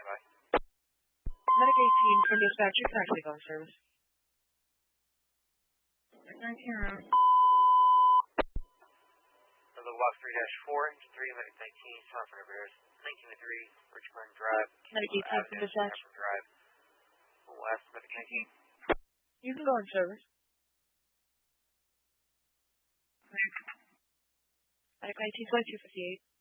Standby. Medic 18 from dispatcher, currently on service. 19 room. Hello, Walk 3-4, Engine 3, Medic 19, South Rivers, 19-3, Richmond Drive. Medic 18 from dispatch. Drive. West, Medic 19. You can go on service. Medic 19, 2258.